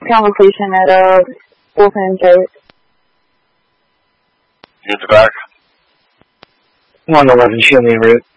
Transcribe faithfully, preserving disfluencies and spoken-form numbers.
completion at uh, Wolfman Gate. Get the back. one eleven, show me en route.